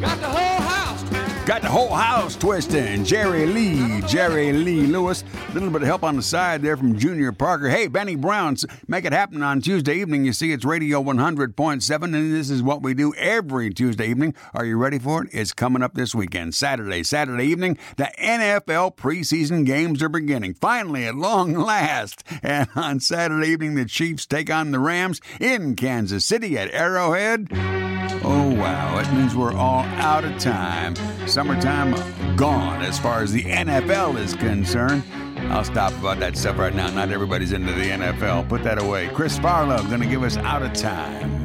Got the whole house twisting. Jerry Lee Lewis. A little bit of help on the side there from Junior Parker. Hey, Benny Brown, make it happen on Tuesday evening. You see, it's Radio 100.7, and this is what we do every Tuesday evening. Are you ready for it? It's coming up this weekend. Saturday evening, the NFL preseason games are beginning. Finally, at long last. And on Saturday evening, the Chiefs take on the Rams in Kansas City at Arrowhead. Oh, wow. It means we're all out of time. Summertime gone as far as the NFL is concerned. I'll stop about that stuff right now. Not everybody's into the NFL. Put that away. Chris Farlow going to give us Out of Time.